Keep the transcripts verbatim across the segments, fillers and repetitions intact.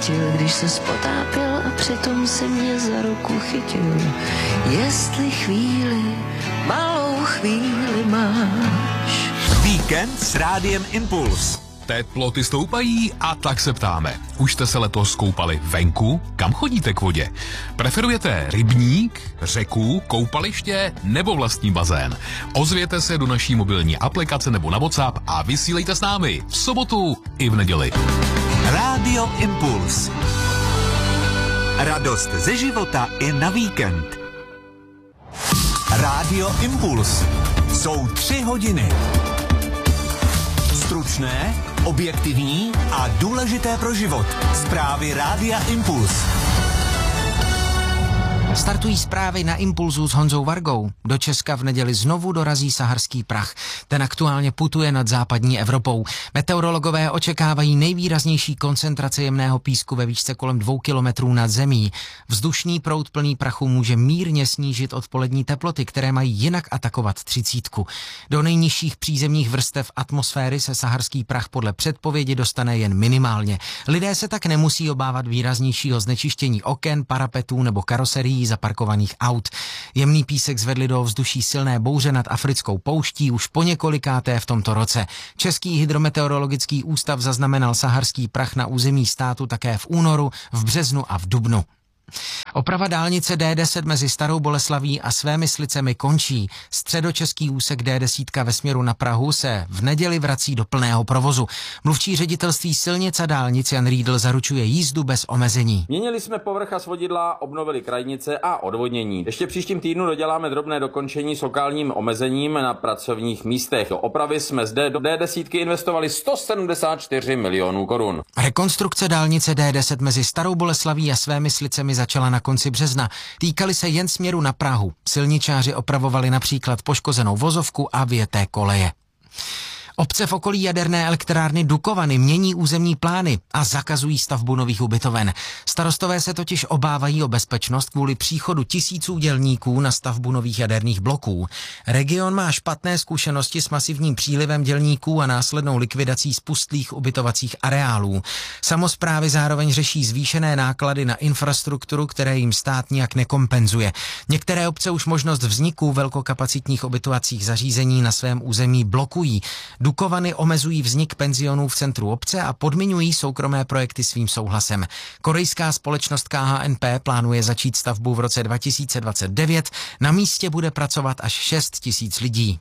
chytil, když se spotápěl a přitom si mě za ruku chytil. Jestli chvíli, malou chvíli máš. Víkend s Rádiem Impuls. Teploty stoupají a tak se ptáme. Už jste se letos koupali venku? Kam chodíte k vodě? Preferujete rybník, řeku, koupaliště nebo vlastní bazén? Ozvěte se do naší mobilní aplikace nebo na WhatsApp a vysílejte s námi v sobotu i v neděli. Rádio Impuls. Radost ze života i na víkend. Rádio Impuls. Jsou tři hodiny. Stručné, objektivní a důležité pro život. Zprávy Rádia Impuls. Startují zprávy na Impulzu s Honzou Vargou. Do Česka v neděli znovu dorazí saharský prach. Ten aktuálně putuje nad západní Evropou. Meteorologové očekávají nejvýraznější koncentrace jemného písku ve výšce kolem dvou kilometrů nad zemí. Vzdušný proud plný prachu může mírně snížit odpolední teploty, které mají jinak atakovat třicítku. Do nejnižších přízemních vrstev atmosféry se saharský prach podle předpovědi dostane jen minimálně. Lidé se tak nemusí obávat výraznějšího znečištění oken, parapetů nebo karoserií zaparkovaných aut. Jemný písek zvedli do ovzduší silné bouře nad africkou pouští už po několikáté v tomto roce. Český hydrometeorologický ústav zaznamenal saharský prach na území státu také v únoru, v březnu a v dubnu. Oprava dálnice D deset mezi Starou Boleslaví a Svémyslicemi končí. Středočeský úsek D deset ve směru na Prahu se v neděli vrací do plného provozu. Mluvčí ředitelství silnic a dálnic Jan Riedl zaručuje jízdu bez omezení. Měnili jsme povrch a svodidla, obnovili krajnice a odvodnění. Ještě příštím týdnu doděláme drobné dokončení s lokálním omezením na pracovních místech. Do opravy jsme zde do D deset investovali sto sedmdesát čtyři milionů korun. Rekonstrukce dálnice D deset mezi Starou Boleslaví a Svémyslicemi začala na konci března. Týkaly se jen směru na Prahu. Silničáři opravovali například poškozenou vozovku a vyjeté koleje. Obce v okolí jaderné elektrárny Dukovany mění územní plány a zakazují stavbu nových ubytoven. Starostové se totiž obávají o bezpečnost kvůli příchodu tisíců dělníků na stavbu nových jaderných bloků. Region má špatné zkušenosti s masivním přílivem dělníků a následnou likvidací spustlých ubytovacích areálů. Samosprávy zároveň řeší zvýšené náklady na infrastrukturu, které jim stát nijak nekompenzuje. Některé obce už možnost vzniku velkokapacitních ubytovacích zařízení na svém území blokují. Dukovany omezují vznik penzionů v centru obce a podmiňují soukromé projekty svým souhlasem. Korejská společnost K H N P plánuje začít stavbu v roce dva tisíce dvacet devět. Na místě bude pracovat až šest tisíc lidí.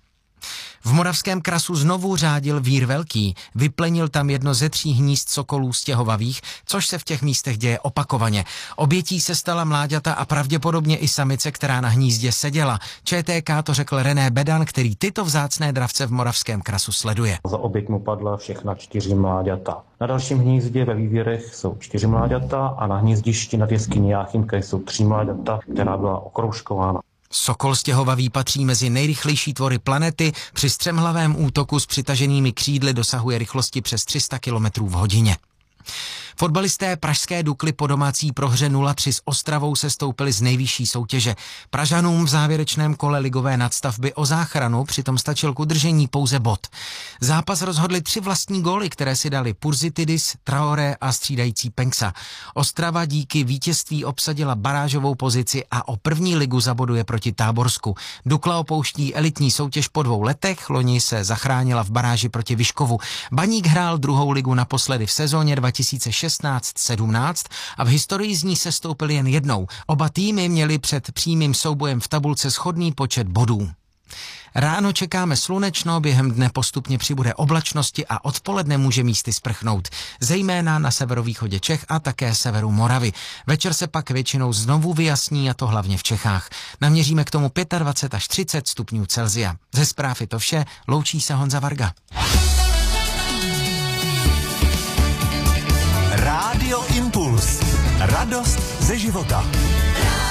V Moravském Krasu znovu řádil vír velký. Vyplenil tam jedno ze tří hnízd sokolů stěhovavých, což se v těch místech děje opakovaně. Obětí se stala mláďata a pravděpodobně i samice, která na hnízdě seděla. Č T K to řekl René Bedan, který tyto vzácné dravce v Moravském Krasu sleduje. Za oběť mu padla všechna čtyři mláďata. Na dalším hnízdě ve vývěrech jsou čtyři mláďata a na hnízdišti nad jeskyní Jáchymka jsou tři mláďata, která byla okroužkována. Sokol stěhovavý patří mezi nejrychlejší tvory planety. Při střemhlavém útoku s přitaženými křídly dosahuje rychlosti přes tři sta kilometrů v hodině. Fotbalisté pražské Dukly po domácí prohře nula tři s Ostravou se stoupili z nejvyšší soutěže. Pražanům v závěrečném kole ligové nadstavby o záchranu přitom stačil k udržení pouze bod. Zápas rozhodli tři vlastní góly, které si dali Purzitidis, Traoré a střídající Penksa. Ostrava díky vítězství obsadila barážovou pozici a o první ligu zaboduje proti Táborsku. Dukla opouští elitní soutěž po dvou letech, loni se zachránila v baráži proti Vyškovu. Baník hrál druhou ligu naposledy v sezóně dva tisíce šestnáct sedmnáct a v historii z ní sestoupili jen jednou. Oba týmy měli před přímým soubojem v tabulce shodný počet bodů. Ráno čekáme slunečno, během dne postupně přibude oblačnosti a odpoledne může místy sprchnout, zejména na severovýchodě Čech a také severu Moravy. Večer se pak většinou znovu vyjasní, a to hlavně v Čechách. Naměříme k tomu dvacet pět až třicet stupňů Celsia. Ze zpráv je to vše, loučí se Honza Varga. Rádio Impuls. Radost ze života.